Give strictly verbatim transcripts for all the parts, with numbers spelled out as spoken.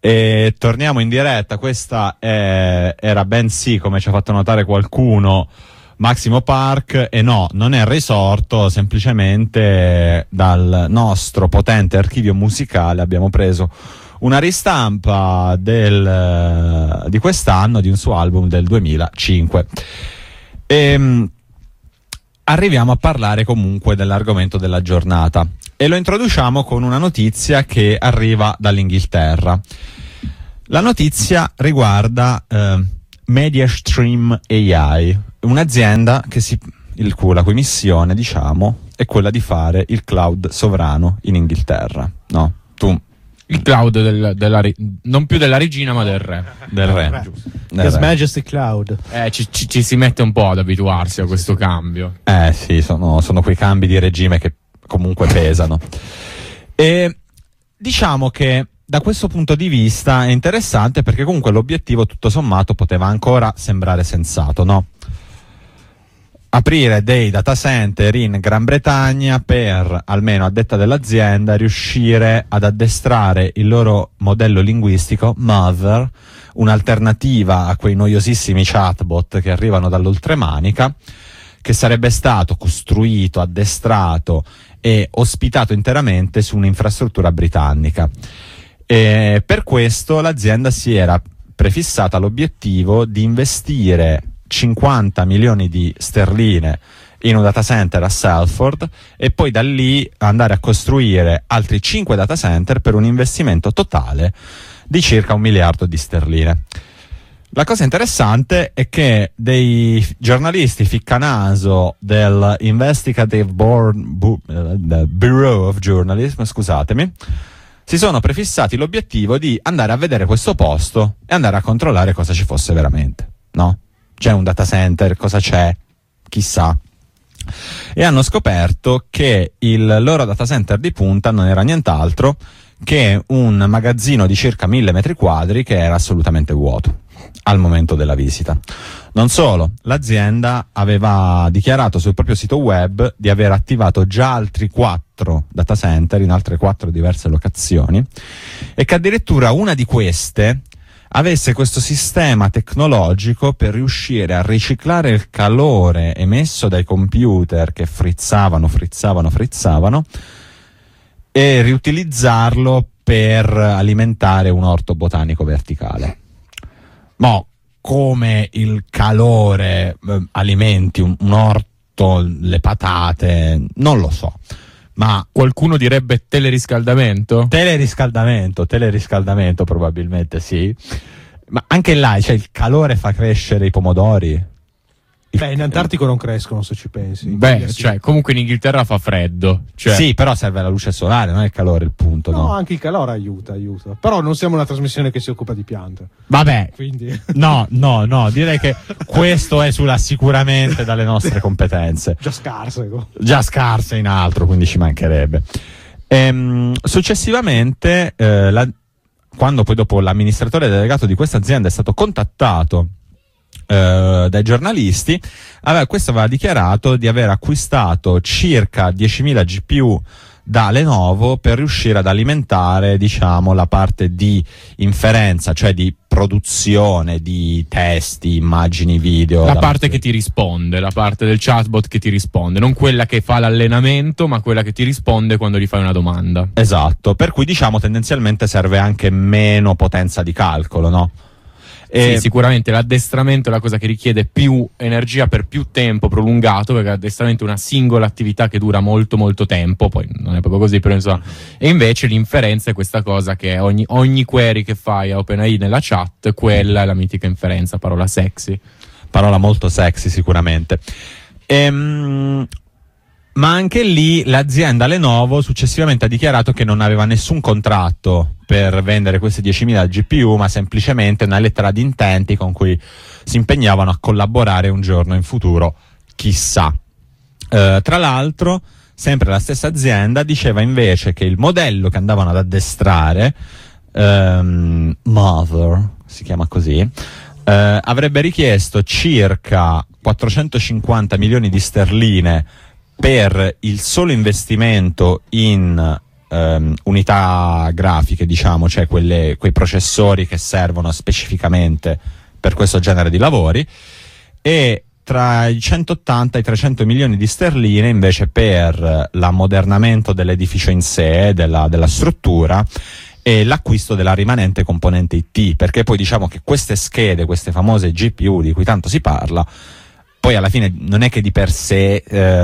E torniamo in diretta. Questa è, era bensì, come ci ha fatto notare qualcuno, Maximo Park, e no, non è risorto, semplicemente dal nostro potente archivio musicale abbiamo preso una ristampa del, di quest'anno di un suo album del duemilacinque. E arriviamo a parlare comunque dell'argomento della giornata e lo introduciamo con una notizia che arriva dall'Inghilterra. La notizia riguarda eh, MediaStream A I, un'azienda che si, il cui, la cui missione, diciamo, è quella di fare il cloud sovrano in Inghilterra. No, tu il cloud del, della, non più della regina ma del re. Del re. re. Del His re. Majesty Cloud. Eh, ci, ci, ci si mette un po' ad abituarsi a questo cambio. Eh sì, sono, sono quei cambi di regime che comunque pesano. E diciamo che da questo punto di vista è interessante perché comunque l'obiettivo tutto sommato poteva ancora sembrare sensato, no? Aprire dei data center in Gran Bretagna per, almeno a detta dell'azienda, riuscire ad addestrare il loro modello linguistico Mother, un'alternativa a quei noiosissimi chatbot che arrivano dall'oltremanica, che sarebbe stato costruito, addestrato e ospitato interamente su un'infrastruttura britannica. E per questo l'azienda si era prefissata l'obiettivo di investire cinquanta milioni di sterline in un data center a Salford e poi da lì andare a costruire altri cinque data center per un investimento totale di circa un miliardo di sterline. La cosa interessante è che dei giornalisti ficcanaso del Investigative Board, Bu, uh, Bureau of Journalism, scusatemi, si sono prefissati l'obiettivo di andare a vedere questo posto e andare a controllare cosa ci fosse veramente, no? C'è un data center, cosa c'è? Chissà. E hanno scoperto che il loro data center di punta non era nient'altro che un magazzino di circa mille metri quadri che era assolutamente vuoto al momento della visita. Non solo, l'azienda aveva dichiarato sul proprio sito web di aver attivato già altri quattro data center in altre quattro diverse locazioni e che addirittura una di queste avesse questo sistema tecnologico per riuscire a riciclare il calore emesso dai computer che frizzavano, frizzavano, frizzavano e riutilizzarlo per alimentare un orto botanico verticale. Ma come il calore eh, alimenti un, un orto, le patate, non lo so. Ma qualcuno direbbe teleriscaldamento? Teleriscaldamento, teleriscaldamento probabilmente sì. Ma anche là, cioè, il calore fa crescere i pomodori. Beh, in Antartico non crescono, se ci pensi. Beh, sì. cioè, comunque in Inghilterra fa freddo. Cioè. Sì, però serve la luce solare, non è il calore il punto, no? No, anche il calore aiuta, aiuta. Però non siamo una trasmissione che si occupa di piante. Vabbè, quindi no, no, no, direi che questo esula sicuramente dalle nostre competenze. Già scarse. Già scarse in altro, quindi ci mancherebbe. Ehm, successivamente, eh, la, quando poi dopo l'amministratore delegato di questa azienda è stato contattato Uh, dai giornalisti, aveva, questo aveva dichiarato di aver acquistato circa diecimila G P U da Lenovo per riuscire ad alimentare, diciamo, la parte di inferenza, cioè di produzione di testi, immagini, video. La parte che ti risponde, la parte del chatbot che ti risponde, non quella che fa l'allenamento, ma quella che ti risponde quando gli fai una domanda. Esatto, per cui diciamo tendenzialmente serve anche meno potenza di calcolo, no? Sì, sicuramente l'addestramento è la cosa che richiede più energia per più tempo prolungato, perché l'addestramento è una singola attività che dura molto molto tempo, poi non è proprio così, però insomma. E invece l'inferenza è questa cosa che ogni, ogni query che fai a OpenAI nella chat, quella è la mitica inferenza, parola sexy. Parola molto sexy sicuramente. Ehm... Ma anche lì l'azienda Lenovo successivamente ha dichiarato che non aveva nessun contratto per vendere questi diecimila G P U, ma semplicemente una lettera di intenti con cui si impegnavano a collaborare un giorno in futuro, chissà. Eh, tra l'altro, sempre la stessa azienda diceva invece che il modello che andavano ad addestrare, ehm, Mother, si chiama così, eh, avrebbe richiesto circa quattrocentocinquanta milioni di sterline per il solo investimento in ehm, unità grafiche, diciamo, cioè quelle, quei processori che servono specificamente per questo genere di lavori, e tra i centottanta e i trecento milioni di sterline invece per l'ammodernamento dell'edificio in sé, della, della struttura, e l'acquisto della rimanente componente I T, perché poi diciamo che queste schede, queste famose G P U di cui tanto si parla, poi alla fine non è che di per sé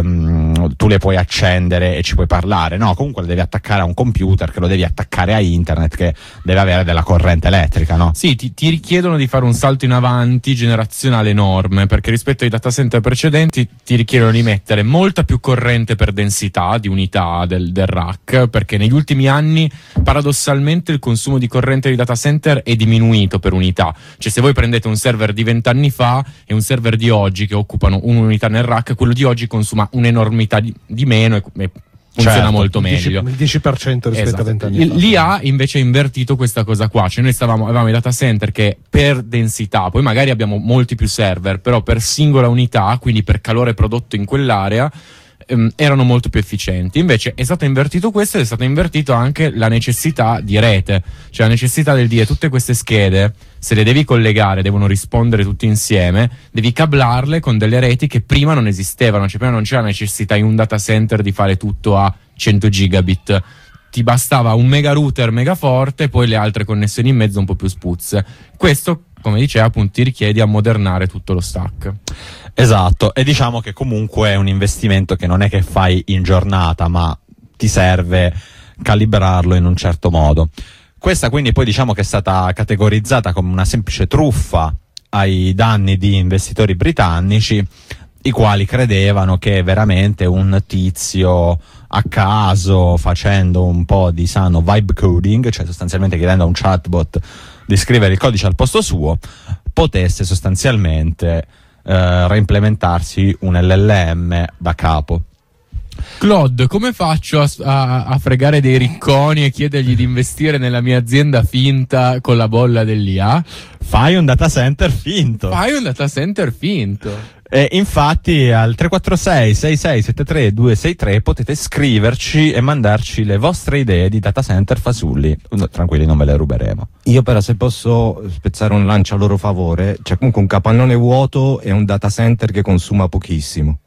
ehm, tu le puoi accendere e ci puoi parlare, no, comunque le devi attaccare a un computer, che lo devi attaccare a internet, che deve avere della corrente elettrica, no? Sì, ti, ti richiedono di fare un salto in avanti generazionale enorme, perché rispetto ai data center precedenti ti richiedono di mettere molta più corrente per densità di unità del, del rack, perché negli ultimi anni paradossalmente il consumo di corrente dei data center è diminuito per unità. Cioè, se voi prendete un server di vent'anni fa e un server di oggi che occupano un'unità nel rack, quello di oggi consuma un'enormità di, di meno e, e funziona certo, molto meglio. Il dieci per cento rispetto esatto. a vent'anni fa. L'I A invece ha invertito questa cosa qua, cioè noi stavamo, avevamo i data center che per densità, poi magari abbiamo molti più server, però per singola unità, quindi per calore prodotto in quell'area, ehm, erano molto più efficienti. Invece è stato invertito questo ed è stata invertito anche la necessità di rete, cioè la necessità del dire tutte queste schede, se le devi collegare, devono rispondere tutte insieme, devi cablarle con delle reti che prima non esistevano, cioè prima non c'era necessità in un data center di fare tutto a cento gigabit, ti bastava un mega router mega forte e poi le altre connessioni in mezzo un po' più spuzze. Questo, come diceva, appunto ti richiede a modernare tutto lo stack. Esatto, e diciamo che comunque è un investimento che non è che fai in giornata, ma ti serve calibrarlo in un certo modo. Questa quindi poi diciamo che è stata categorizzata come una semplice truffa ai danni di investitori britannici, i quali credevano che veramente un tizio a caso, facendo un po' di sano vibe coding, cioè sostanzialmente chiedendo a un chatbot di scrivere il codice al posto suo, potesse sostanzialmente eh, reimplementarsi un L L M da capo. Claude, come faccio a, a, a fregare dei ricconi e chiedergli di investire nella mia azienda finta con la bolla dell'I A? Fai un data center finto. Fai un data center finto. E infatti al tre quattro sei sei sei sette tre due sei tre potete scriverci e mandarci le vostre idee di data center fasulli. No, tranquilli, non ve le ruberemo. Io però, se posso spezzare un lancio a loro favore, c'è comunque un capannone vuoto e un data center che consuma pochissimo.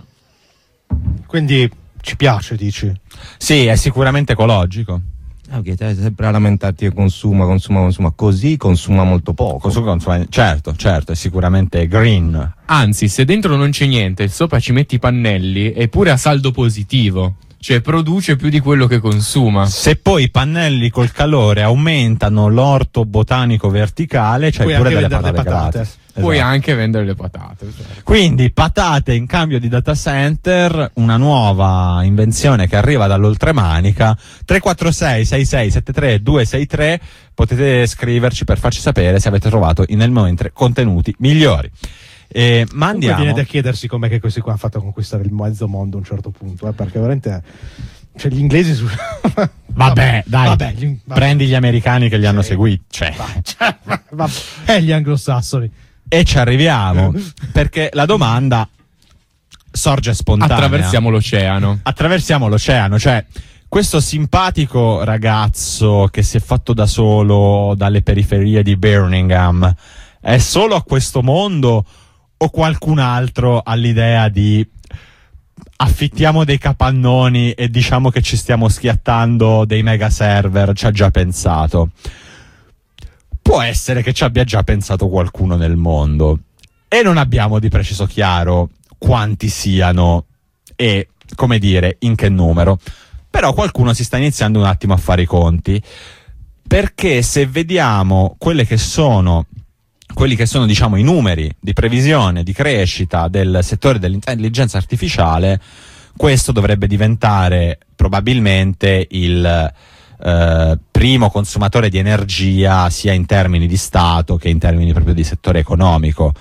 Quindi ci piace, dici? Sì, è sicuramente ecologico. Ok, te sempre a lamentarti che consuma, consuma, consuma, così consuma molto poco. Consuma, consuma, certo, certo, è sicuramente green. Anzi, se dentro non c'è niente, sopra ci metti i pannelli, è pure a saldo positivo. Cioè produce più di quello che consuma. Se poi i pannelli col calore aumentano l'orto botanico verticale, c'hai puoi pure anche delle vendere patate, le patate. gratis. Puoi Esatto. anche vendere le patate. Certo. Quindi patate in cambio di data center, una nuova invenzione che arriva dall'oltremanica. Tre quattro sei sei sei sette tre due sei tre, potete scriverci per farci sapere se avete trovato nel momento contenuti migliori. E ma andiamo. Viene da chiedersi com'è che questi qua hanno fatto a conquistare il mezzo mondo a un certo punto, eh, perché veramente cioè gli inglesi su... Vabbè, dai, vabbè, gli, vabbè. prendi gli americani che li hanno sì. seguiti, cioè. Cioè, vabbè. E gli anglosassoni. E ci arriviamo, perché la domanda sorge spontanea. Attraversiamo l'oceano. Attraversiamo l'oceano, cioè questo simpatico ragazzo che si è fatto da solo dalle periferie di Birmingham è solo a questo mondo o qualcun altro ha l'idea di affittiamo dei capannoni e diciamo che ci stiamo schiattando dei mega server, ci ha già pensato? Può essere che ci abbia già pensato qualcuno nel mondo e non abbiamo di preciso chiaro quanti siano e, come dire, in che numero. Però qualcuno si sta iniziando un attimo a fare i conti, perché se vediamo quelle che sono quelli che sono, diciamo, i numeri di previsione di crescita del settore dell'intelligenza artificiale, questo dovrebbe diventare probabilmente il eh, primo consumatore di energia sia in termini di Stato che in termini proprio di settore economico.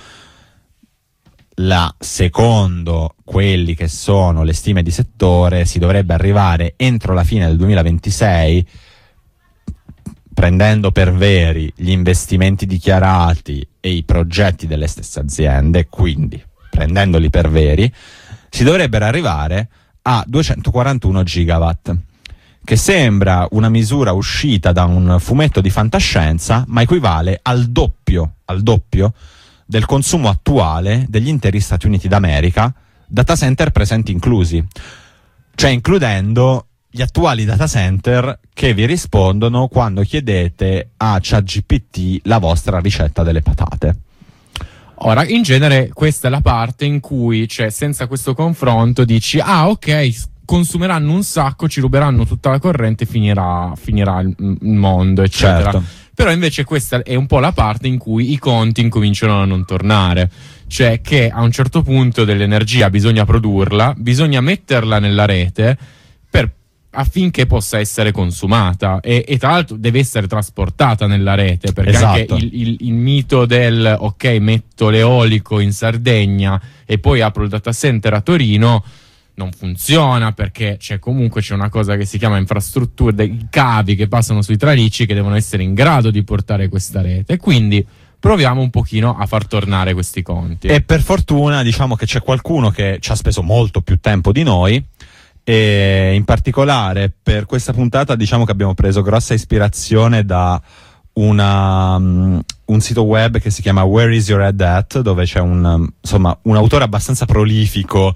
La secondo quelli che sono le stime di settore si dovrebbe arrivare entro la fine del duemilaventisei, prendendo per veri gli investimenti dichiarati e i progetti delle stesse aziende, quindi prendendoli per veri, si dovrebbero arrivare a duecentoquarantuno gigawatt, che sembra una misura uscita da un fumetto di fantascienza, ma equivale al doppio, al doppio del consumo attuale degli interi Stati Uniti d'America, data center presenti inclusi, cioè includendo gli attuali data center che vi rispondono quando chiedete a ChatGPT la vostra ricetta delle patate. Ora, in genere questa è la parte in cui, cioè, senza questo confronto dici, ah ok, consumeranno un sacco, ci ruberanno tutta la corrente e finirà, finirà il, il mondo, eccetera. Certo. Però invece questa è un po' la parte in cui i conti incominciano a non tornare, cioè che a un certo punto dell'energia bisogna produrla, bisogna metterla nella rete per, affinché possa essere consumata e, e tra l'altro deve essere trasportata nella rete, perché esatto. anche il, il, il mito del ok, metto l'eolico in Sardegna e poi apro il data center a Torino non funziona, perché c'è comunque c'è una cosa che si chiama infrastrutture, dei cavi che passano sui tralicci che devono essere in grado di portare questa rete, e quindi proviamo un pochino a far tornare questi conti. E per fortuna diciamo che c'è qualcuno che ci ha speso molto più tempo di noi, e in particolare per questa puntata diciamo che abbiamo preso grossa ispirazione da una, um, un sito web che si chiama Where is your head at, dove c'è un, um, insomma, un autore abbastanza prolifico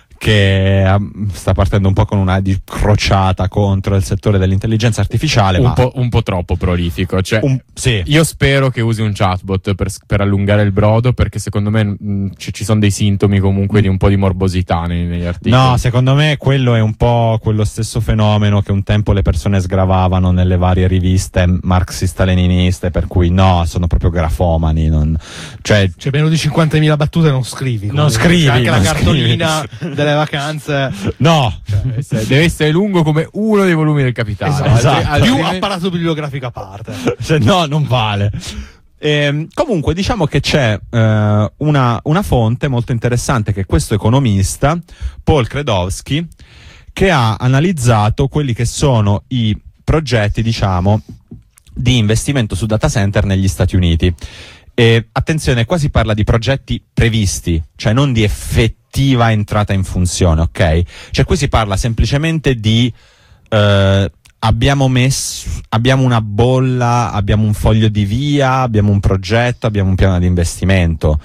che um, sta partendo un po' con una di crociata contro il settore dell'intelligenza artificiale, un, ma po', un po' troppo prolifico, cioè, un, sì. Io spero che usi un chatbot per, per allungare il brodo, perché secondo me mh, ci, ci sono dei sintomi comunque di un po' di morbosità nei, negli articoli. No, secondo me quello è un po' quello stesso fenomeno che un tempo le persone sgravavano nelle varie riviste marxista-leniniste, per cui no, sono proprio grafomani, non, cioè, c'è meno di cinquantamila battute, non scrivi. Non scrivi, c'è anche non la cartolina scrivi. delle vacanze. No, cioè, deve essere lungo come uno dei volumi del Capitale. Esatto, esatto. Altri, più Altrimenti- apparato bibliografico a parte. cioè, no, non vale. Ehm, comunque diciamo che c'è eh, una, una fonte molto interessante, che è questo economista Paul Kredowski, che ha analizzato quelli che sono i progetti, diciamo, di investimento su data center negli Stati Uniti. E attenzione, qua si parla di progetti previsti, cioè non di effettiva entrata in funzione, ok? Cioè qui si parla semplicemente di eh, abbiamo messo, abbiamo una bolla, abbiamo un foglio di via, abbiamo un progetto, abbiamo un piano di investimento.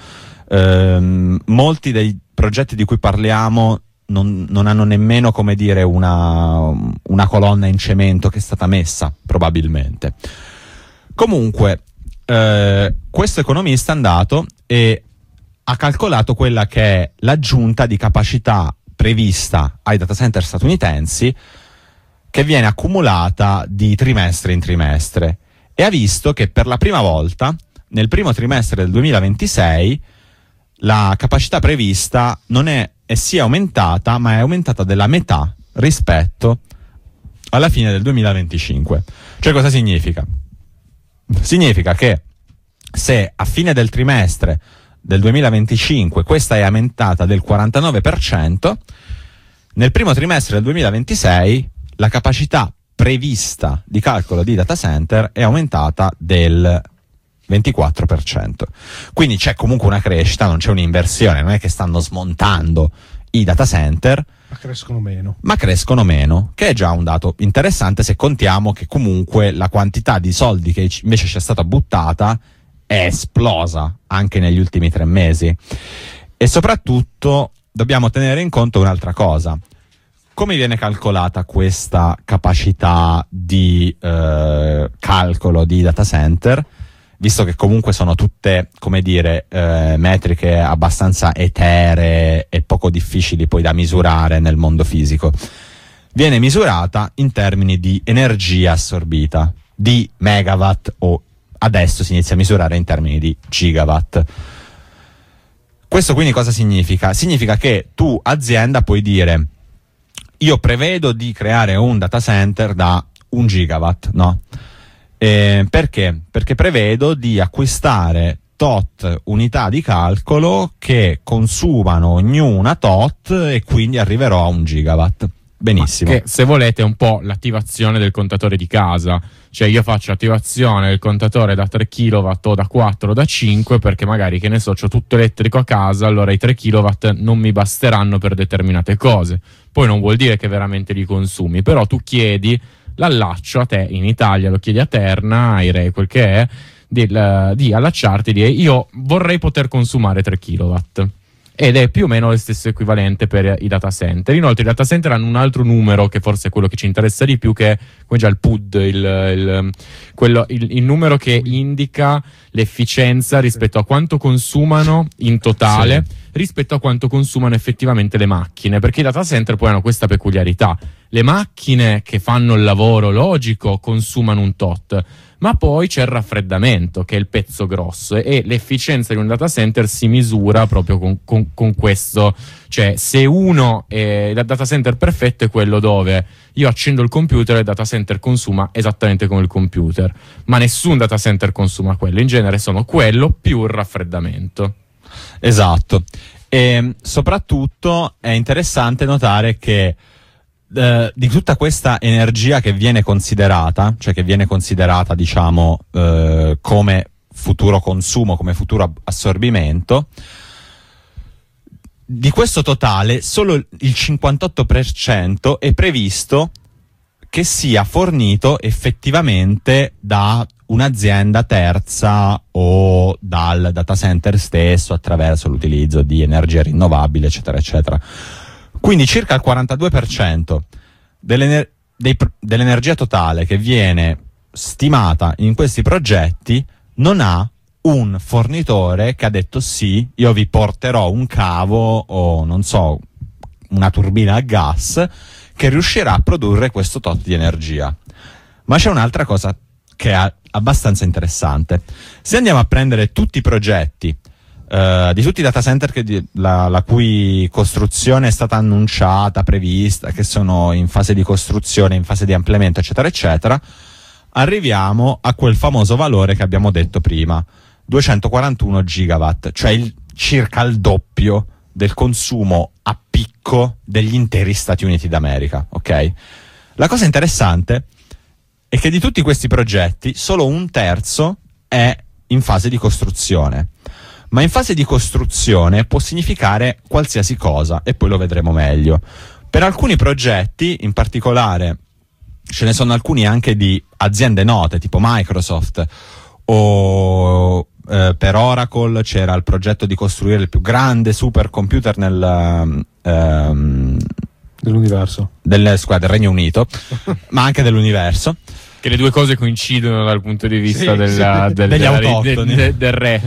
Ehm, molti dei progetti di cui parliamo non, non hanno nemmeno, come dire, una, una colonna in cemento che è stata messa, probabilmente. Comunque, eh, questo economista è andato e ha calcolato quella che è l'aggiunta di capacità prevista ai data center statunitensi, che viene accumulata di trimestre in trimestre, e ha visto che per la prima volta nel primo trimestre del duemilaventisei la capacità prevista non è, è sì aumentata, ma è aumentata della metà rispetto alla fine del duemilaventicinque. Cioè, cosa significa? Significa che se a fine del trimestre del duemilaventicinque questa è aumentata del quarantanove per cento, nel primo trimestre del duemilaventisei la capacità prevista di calcolo di data center è aumentata del ventiquattro per cento. Quindi c'è comunque una crescita, non c'è un'inversione, non è che stanno smontando i data center, Ma crescono meno. ma crescono meno, che è già un dato interessante se contiamo che comunque la quantità di soldi che invece c'è stata buttata è esplosa anche negli ultimi tre mesi. E soprattutto dobbiamo tenere in conto un'altra cosa. Come viene calcolata questa capacità di eh, calcolo di data center, visto che comunque sono tutte, come dire, eh, metriche abbastanza eteree e poco difficili poi da misurare nel mondo fisico? Viene misurata in termini di energia assorbita, di megawatt, o adesso si inizia a misurare in termini di gigawatt. Questo quindi cosa significa? Significa che tu, azienda, puoi dire: io prevedo di creare un data center da un gigawatt, no? Eh, perché? Perché prevedo di acquistare tot unità di calcolo che consumano ognuna tot, e quindi arriverò a un gigawatt. Benissimo. Che se volete è un po' l'attivazione del contatore di casa, cioè io faccio attivazione del contatore da tre chilowatt o da quattro o da cinque perché magari, che ne so, c'ho tutto elettrico a casa, allora i tre chilowatt non mi basteranno per determinate cose. Poi non vuol dire che veramente li consumi, però tu chiedi l'allaccio a te, in Italia lo chiedi a Terna, ai Re, quel che è, di, uh, di allacciarti, di io vorrei poter consumare tre chilowatt. Ed è più o meno lo stesso equivalente per i data center. Inoltre i data center hanno un altro numero che forse è quello che ci interessa di più, che è come già il P U D, il, il, quello, il, il numero che indica l'efficienza rispetto a quanto consumano in totale, sì, rispetto a quanto consumano effettivamente le macchine, perché i data center poi hanno questa peculiarità: le macchine che fanno il lavoro logico consumano un tot, ma poi c'è il raffreddamento, che è il pezzo grosso, e l'efficienza di un data center si misura proprio con, con, con questo. Cioè, se uno è, il data center perfetto è quello dove io accendo il computer e il data center consuma esattamente come il computer, ma nessun data center consuma quello, in genere sono quello più il raffreddamento. Esatto. E soprattutto è interessante notare che Uh, di tutta questa energia che viene considerata, cioè che viene considerata, diciamo, uh, come futuro consumo, come futuro assorbimento, di questo totale solo il cinquantotto per cento è previsto che sia fornito effettivamente da un'azienda terza o dal data center stesso attraverso l'utilizzo di energia rinnovabile, eccetera, eccetera. Quindi circa il quarantadue per cento dell'ener- dei pr- dell'energia totale che viene stimata in questi progetti non ha un fornitore che ha detto sì, io vi porterò un cavo o non so, una turbina a gas che riuscirà a produrre questo tot di energia. Ma c'è un'altra cosa che è abbastanza interessante. Se andiamo a prendere tutti i progetti Uh, di tutti i data center che di, la, la cui costruzione è stata annunciata, prevista, che sono in fase di costruzione, in fase di ampliamento, eccetera, eccetera, arriviamo a quel famoso valore che abbiamo detto prima, duecentoquarantuno gigawatt, cioè il, circa il doppio del consumo a picco degli interi Stati Uniti d'America, ok? La cosa interessante è che di tutti questi progetti solo un terzo è in fase di costruzione. Ma in fase di costruzione può significare qualsiasi cosa, e poi lo vedremo meglio. Per alcuni progetti, in particolare, ce ne sono alcuni anche di aziende note, tipo Microsoft, o eh, per Oracle c'era il progetto di costruire il più grande supercomputer nel, ehm, dell'universo, del, scusa, del Regno Unito, ma anche dell'universo. Che le due cose coincidono dal punto di vista sì, della, sì, del, degli della, autoctoni. de, de, del re.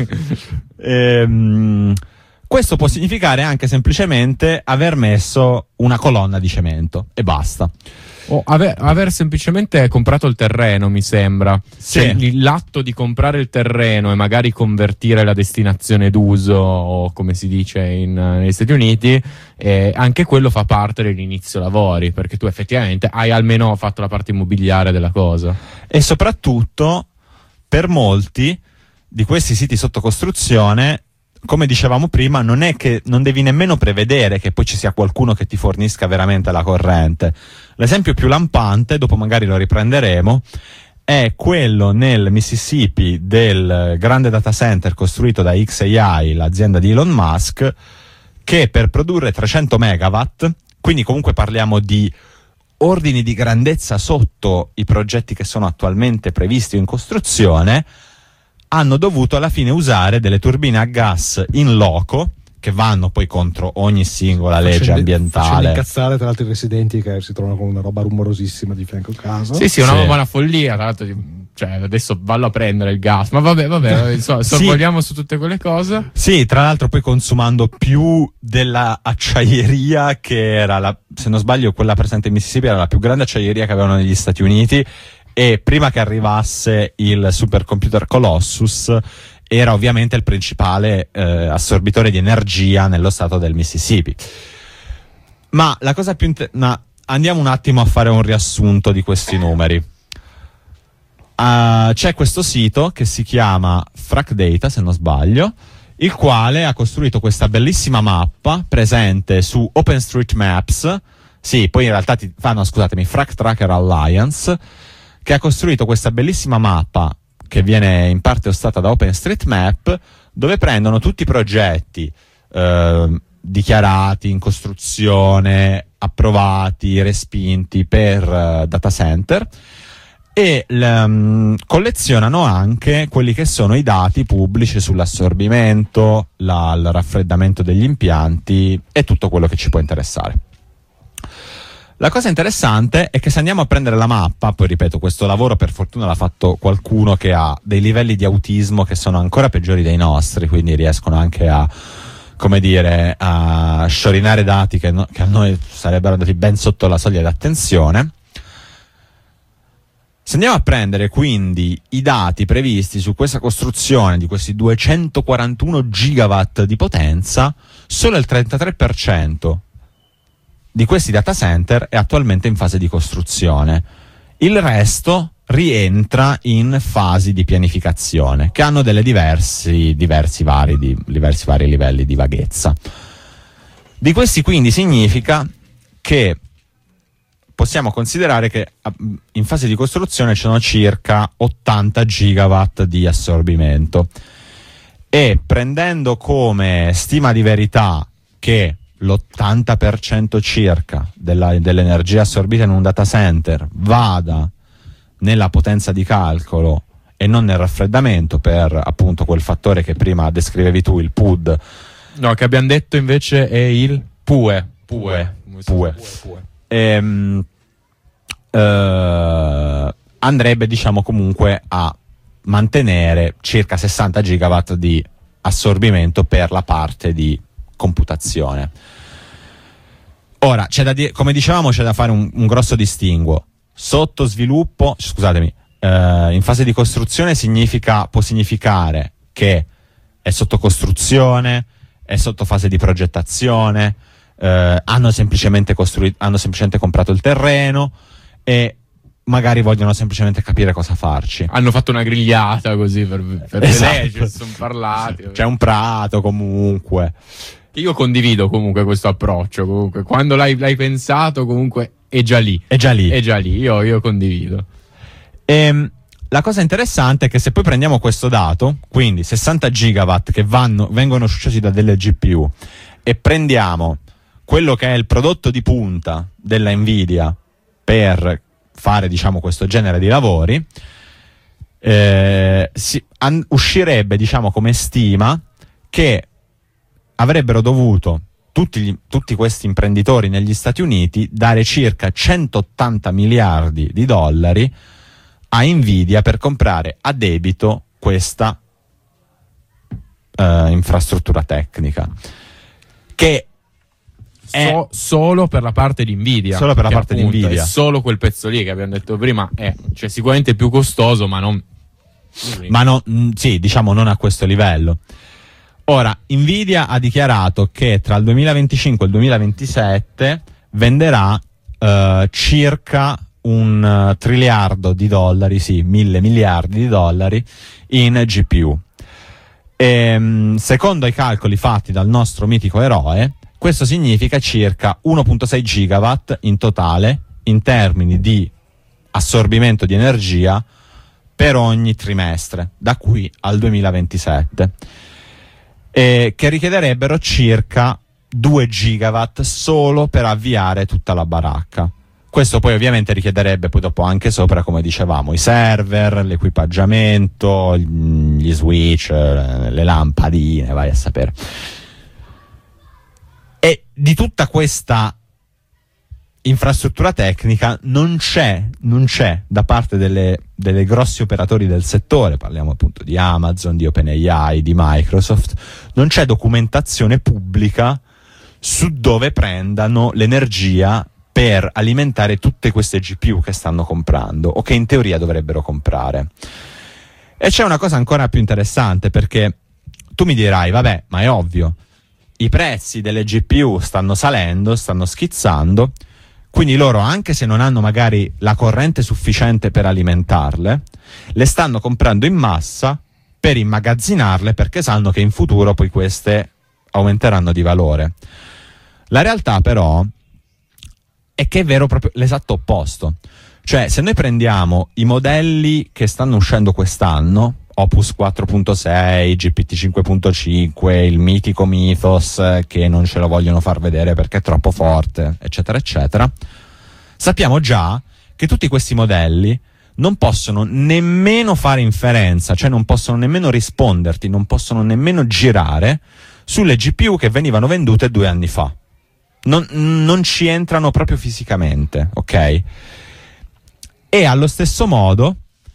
ehm, questo può significare anche semplicemente aver messo una colonna di cemento e basta. O aver, aver semplicemente comprato il terreno, mi sembra. Sì. Cioè, l'atto di comprare il terreno e magari convertire la destinazione d'uso, o come si dice in, negli Stati Uniti, eh, anche quello fa parte dell'inizio lavori, perché tu effettivamente hai almeno fatto la parte immobiliare della cosa. E soprattutto, per molti di questi siti sotto costruzione, come dicevamo prima, non è che non devi nemmeno prevedere che poi ci sia qualcuno che ti fornisca veramente la corrente. L'esempio più lampante, dopo magari lo riprenderemo, è quello nel Mississippi del grande data center costruito da X A I, l'azienda di Elon Musk, che per produrre trecento megawatt, quindi comunque parliamo di ordini di grandezza sotto i progetti che sono attualmente previsti o in costruzione, hanno dovuto alla fine usare delle turbine a gas in loco, che vanno poi contro ogni singola legge facendo, ambientale. Facendo incazzare tra l'altro i residenti che si trovano con una roba rumorosissima di fianco a casa. Sì, sì, una, sì. una follia, tra l'altro, cioè adesso vallo a prendere il gas, ma vabbè, vabbè, insomma, sì. sorvoliamo su tutte quelle cose. Sì, tra l'altro poi consumando più della acciaieria che era, la, se non sbaglio, quella presente in Mississippi era la più grande acciaieria che avevano negli Stati Uniti, e prima che arrivasse il supercomputer Colossus era ovviamente il principale eh, assorbitore di energia nello stato del Mississippi. Ma la cosa più inter- ma andiamo un attimo a fare un riassunto di questi numeri. Uh, c'è questo sito che si chiama FracData, se non sbaglio, il quale ha costruito questa bellissima mappa presente su OpenStreetMaps Sì, poi in realtà ti fanno, scusatemi, Frac Tracker Alliance, che ha costruito questa bellissima mappa che viene in parte ostata da OpenStreetMap, dove prendono tutti i progetti eh, dichiarati, in costruzione, approvati, respinti per uh, data center, e um, collezionano anche quelli che sono i dati pubblici sull'assorbimento, la, il raffreddamento degli impianti e tutto quello che ci può interessare. La cosa interessante è che se andiamo a prendere la mappa, poi ripeto, questo lavoro per fortuna l'ha fatto qualcuno che ha dei livelli di autismo che sono ancora peggiori dei nostri, quindi riescono anche a, come dire, a sciorinare dati che, no, che a noi sarebbero andati ben sotto la soglia di attenzione. Se andiamo a prendere quindi i dati previsti su questa costruzione di questi duecentoquarantuno gigawatt di potenza, solo il trentatré per cento di questi data center è attualmente in fase di costruzione. Il resto rientra in fasi di pianificazione che hanno delle diversi, diversi, vari, di, diversi vari livelli di vaghezza. Di questi quindi significa che possiamo considerare che in fase di costruzione ci sono circa ottanta gigawatt di assorbimento, e prendendo come stima di verità che l'ottanta per cento circa della, dell'energia assorbita in un data center vada nella potenza di calcolo e non nel raffreddamento, per appunto quel fattore che prima descrivevi tu, il P U D. No, che abbiamo detto invece è il P U E. P U E. P U E. Ehm, eh, andrebbe, diciamo, comunque a mantenere circa sessanta gigawatt di assorbimento per la parte di computazione. Ora, c'è da dire, come dicevamo, c'è da fare un, un grosso distinguo. Sotto sviluppo, scusatemi, eh, in fase di costruzione significa, può significare che è sotto costruzione, è sotto fase di progettazione, eh, hanno semplicemente costruito, hanno semplicemente comprato il terreno e magari vogliono semplicemente capire cosa farci. Hanno fatto una grigliata così per, per esatto. vedere, ci sono parlati. C'è un prato comunque. Io condivido comunque questo approccio, comunque quando l'hai, l'hai pensato comunque è già lì. È già lì. È già lì, io, io condivido. Ehm, la cosa interessante è che se poi prendiamo questo dato, quindi sessanta gigawatt che vanno, vengono sciusciati da delle G P U, e prendiamo quello che è il prodotto di punta della Nvidia per fare, diciamo, questo genere di lavori, eh, si, an, uscirebbe, diciamo, come stima che avrebbero dovuto tutti, gli, tutti questi imprenditori negli Stati Uniti dare circa centottanta miliardi di dollari a Nvidia per comprare a debito questa uh, infrastruttura tecnica, che è so, solo per la parte di Nvidia, solo per la parte di Nvidia, è solo quel pezzo lì che abbiamo detto prima, è cioè sicuramente più costoso, ma non ma no, mh, sì, diciamo non a questo livello. Ora, Nvidia ha dichiarato che tra il duemilaventicinque e il duemilaventisette venderà uh, circa un uh, triliardo di dollari, sì, mille miliardi di dollari in G P U. E, mh, secondo i calcoli fatti dal nostro mitico eroe, questo significa circa uno virgola sei gigawatt in totale in termini di assorbimento di energia per ogni trimestre, da qui al duemilaventisette. Eh, che richiederebbero circa due gigawatt solo per avviare tutta la baracca. Questo poi ovviamente richiederebbe poi dopo anche sopra, come dicevamo, i server, l'equipaggiamento, gli switch, le lampadine, vai a sapere. E di tutta questa infrastruttura tecnica non c'è, non c'è da parte delle, delle grossi operatori del settore, parliamo appunto di Amazon, di OpenAI, di Microsoft, non c'è documentazione pubblica su dove prendano l'energia per alimentare tutte queste G P U che stanno comprando o che in teoria dovrebbero comprare. E c'è una cosa ancora più interessante, perché tu mi dirai, vabbè, ma è ovvio, i prezzi delle G P U stanno salendo, stanno schizzando, quindi loro, anche se non hanno magari la corrente sufficiente per alimentarle, le stanno comprando in massa per immagazzinarle, perché sanno che in futuro poi queste aumenteranno di valore. La realtà però è che è vero proprio l'esatto opposto. Cioè, se noi prendiamo i modelli che stanno uscendo quest'anno, Opus quattro punto sei, G P T cinque punto cinque, il mitico Mythos eh, che non ce lo vogliono far vedere perché è troppo forte, eccetera, eccetera, sappiamo già che tutti questi modelli non possono nemmeno fare inferenza, cioè non possono nemmeno risponderti, non possono nemmeno girare sulle G P U che venivano vendute due anni fa. Non, non ci entrano proprio fisicamente, ok? E allo stesso modo,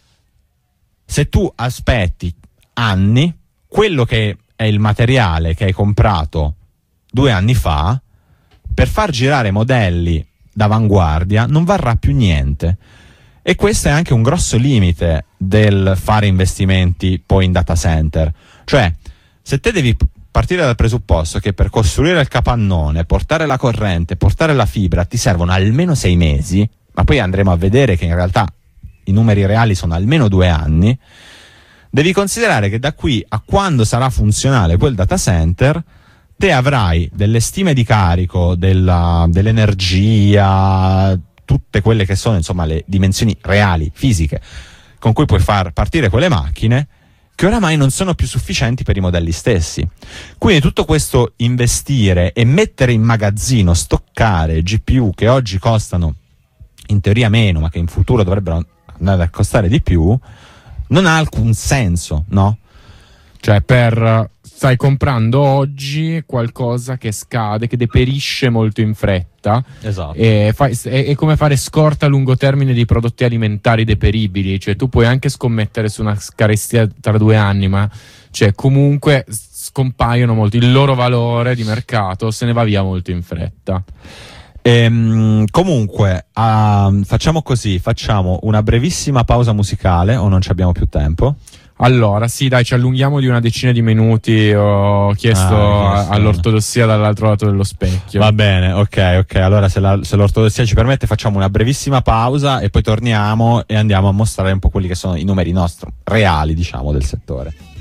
se tu aspetti anni, quello che è il materiale che hai comprato due anni fa, per far girare modelli d'avanguardia non varrà più niente. E questo è anche un grosso limite del fare investimenti poi in data center. Cioè, se te devi partire dal presupposto che per costruire il capannone, portare la corrente, portare la fibra, ti servono almeno sei mesi, ma poi andremo a vedere che in realtà i numeri reali sono almeno due anni, devi considerare che da qui a quando sarà funzionale quel data center, te avrai delle stime di carico, della, dell'energia, tutte quelle che sono insomma le dimensioni reali, fisiche, con cui puoi far partire quelle macchine, che oramai non sono più sufficienti per i modelli stessi. Quindi tutto questo investire e mettere in magazzino, stoccare G P U che oggi costano in teoria meno, ma che in futuro dovrebbero andare a costare di più, non ha alcun senso, no? Cioè, per stai comprando oggi qualcosa che scade, che deperisce molto in fretta. Esatto. E fai, è, è come fare scorta a lungo termine di prodotti alimentari deperibili. Cioè, tu puoi anche scommettere su una carestia tra due anni, ma cioè, comunque scompaiono molto. Il loro valore di mercato se ne va via molto in fretta. Ehm, comunque, uh, facciamo così: facciamo una brevissima pausa musicale, o non ci abbiamo più tempo? Allora, sì, dai, ci allunghiamo di una decina di minuti. Ho chiesto ah, all'ortodossia dall'altro lato dello specchio. Va bene, ok, ok. Allora, se, la, se l'ortodossia ci permette, facciamo una brevissima pausa e poi torniamo e andiamo a mostrare un po' quelli che sono i numeri nostri reali, diciamo, del settore.